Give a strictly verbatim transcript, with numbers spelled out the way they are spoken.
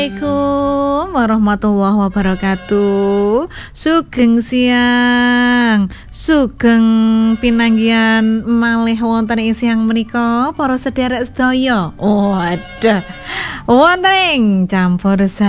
Assalamualaikum warahmatullahi wabarakatuh. Sugeng siang, sugeng pinanggihan malih wonten ing siang menika para sedherek sedaya. Waduh, wonten ing campur sari